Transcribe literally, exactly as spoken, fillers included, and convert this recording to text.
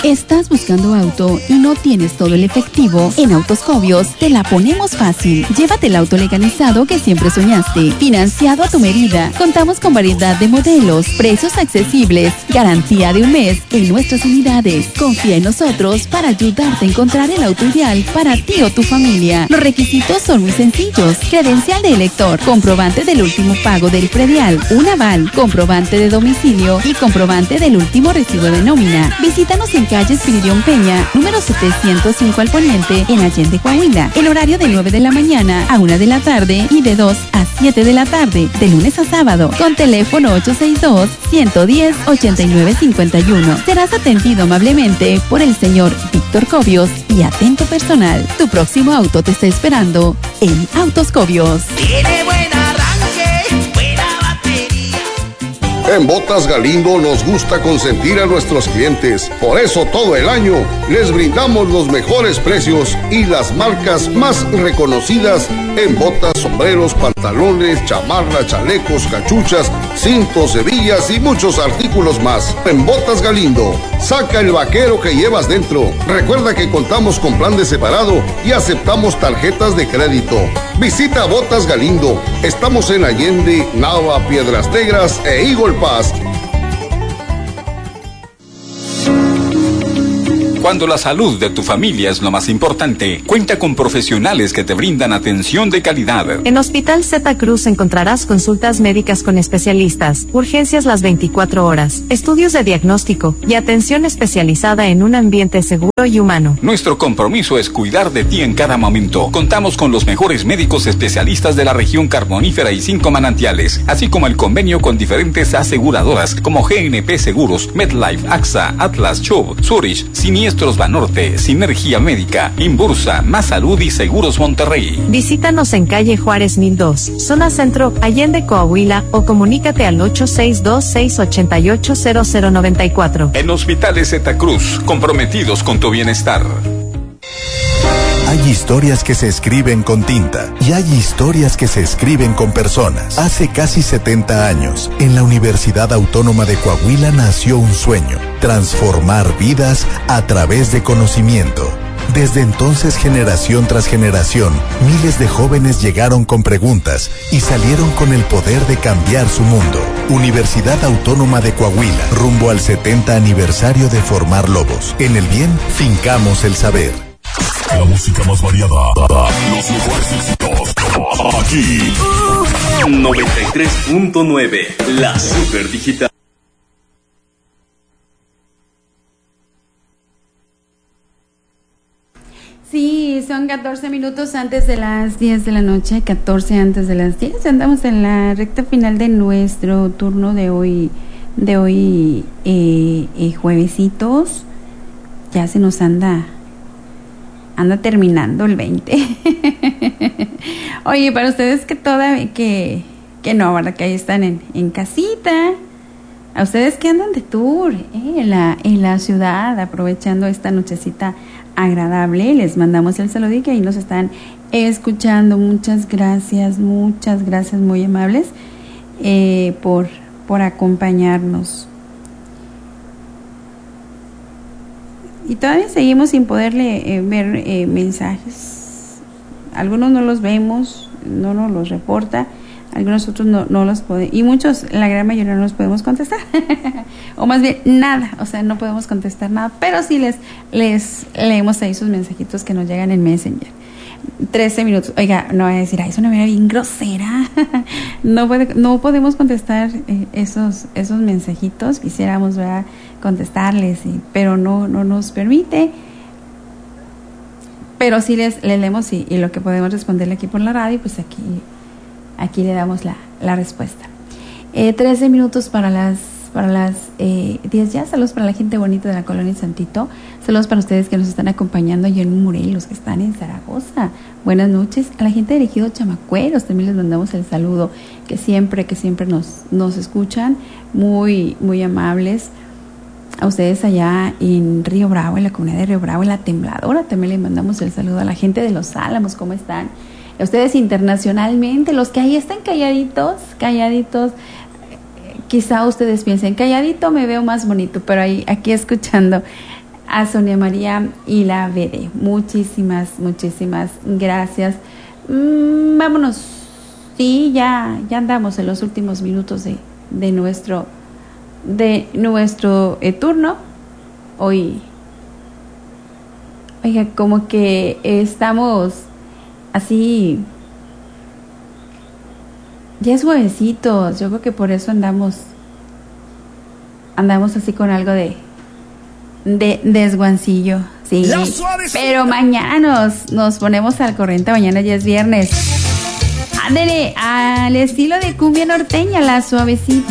¿Estás buscando auto y no tienes todo el efectivo? En Autoscobios te la ponemos fácil. Llévate el auto legalizado que siempre soñaste, financiado a tu medida. Contamos con variedad de modelos, precios accesibles, garantía de un mes en nuestras unidades. Confía en nosotros para ayudarte a encontrar el auto ideal para ti o tu familia. Los requisitos son muy sencillos: credencial de elector, comprobante del último pago del predial, un aval, comprobante de domicilio y comprobante del último recibo de nómina. Visítanos en calle Espiridión Peña, número setecientos cinco al poniente, en Allende, Coahuila. El horario de nueve de la mañana a una de la tarde y de dos a siete de la tarde, de lunes a sábado, con teléfono ocho seis dos, uno uno cero, ocho nueve cinco uno. Serás atendido amablemente por el señor Víctor Cobios y atento personal. Tu próximo auto te está esperando en Autoscobios. Tiene buen arranque, buena batería. En Botas Galindo nos gusta consentir a nuestros clientes. Por eso todo el año les brindamos los mejores precios y las marcas más reconocidas en botas, sombreros, pantalones, chamarras, chalecos, cachuchas, cintos, hebillas y muchos artículos más. En Botas Galindo, saca el vaquero que llevas dentro. Recuerda que contamos con plan de separado y aceptamos tarjetas de crédito. Visita Botas Galindo. Estamos en Allende, Nava, Piedras Negras e Eagle Pass. Cuando la salud de tu familia es lo más importante, cuenta con profesionales que te brindan atención de calidad. En Hospital Zeta Cruz encontrarás consultas médicas con especialistas, urgencias las veinticuatro horas, estudios de diagnóstico y atención especializada en un ambiente seguro y humano. Nuestro compromiso es cuidar de ti en cada momento. Contamos con los mejores médicos especialistas de la región carbonífera y cinco manantiales, así como el convenio con diferentes aseguradoras como G N P Seguros, MetLife, AXA, Atlas, Chubb, Zurich, Siniestros Banorte, Sinergia Médica, Inbursa, Más Salud y Seguros Monterrey. Visítanos en calle Juárez mil dos, zona centro, Allende, Coahuila, o comunícate al ocho seis dos, seis ocho ocho, cero cero nueve cuatro. En Hospitales Zeta Cruz, comprometidos con tu bienestar. Hay historias que se escriben con tinta y hay historias que se escriben con personas. Hace casi setenta años, en la Universidad Autónoma de Coahuila nació un sueño: transformar vidas a través de conocimiento. Desde entonces, generación tras generación, miles de jóvenes llegaron con preguntas y salieron con el poder de cambiar su mundo. Universidad Autónoma de Coahuila, rumbo al setenta aniversario de formar lobos. En el bien, fincamos el saber. La música más variada, los mejores éxitos, aquí. noventa y tres punto nueve, la super digital. Sí, son catorce minutos antes de las diez de la noche, catorce antes de las diez. Andamos en la recta final de nuestro turno de hoy, de hoy eh, eh, juevesitos. Ya se nos anda... anda terminando el veinte. Oye, para ustedes que todavía, que, que no, ¿verdad? Que ahí están en, en casita. A ustedes que andan de tour eh, en, la, en la ciudad, aprovechando esta nochecita agradable, les mandamos el saludo y que ahí nos están escuchando. Muchas gracias, muchas gracias, muy amables, eh, por, por acompañarnos. Y todavía seguimos sin poderle eh, ver eh, mensajes. Algunos no los vemos, no nos los reporta, algunos otros no, no los podemos, y muchos, la gran mayoría no los podemos contestar. O más bien, nada, o sea, no podemos contestar nada, pero sí les, les leemos ahí sus mensajitos que nos llegan en Messenger. trece minutos, oiga, no voy a decir, ay, es una manera bien grosera. no, puede, no podemos contestar eh, esos, esos mensajitos, quisiéramos, ¿verdad?, contestarles, y, pero no, no nos permite. Pero sí les, les leemos y, y lo que podemos responderle aquí por la radio, pues aquí, aquí le damos la, la respuesta. Eh, trece minutos para las para las eh, diez ya. Saludos para la gente bonita de la colonia Santito. Saludos para ustedes que nos están acompañando allá en Morelos, que están en Zaragoza. Buenas noches. A la gente de Ejido Chamacueros también les mandamos el saludo, que siempre, que siempre nos, nos escuchan, muy, muy amables. A ustedes allá en Río Bravo, en la comunidad de Río Bravo, en La Tembladora, también les mandamos el saludo. A la gente de Los Álamos, ¿cómo están? A ustedes internacionalmente, los que ahí están calladitos, calladitos, quizá ustedes piensen, calladito me veo más bonito, pero ahí, aquí escuchando a Sonia María y la Bede. Muchísimas, muchísimas gracias. Mm, vámonos. Sí, ya, ya andamos en los últimos minutos de, de nuestro, de nuestro eh, turno. Hoy, oiga, como que estamos así, ya es juevesitos. Yo creo que por eso andamos, andamos así con algo de de desguancillo, sí, pero mañana nos, nos ponemos al corriente. Mañana ya es viernes, ándele, al estilo de cumbia norteña, la suavecita.